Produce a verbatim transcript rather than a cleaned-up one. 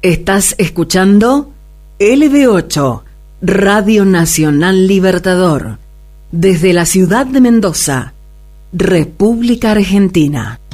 Estás escuchando L B ocho, Radio Nacional Libertador, desde la ciudad de Mendoza, República Argentina.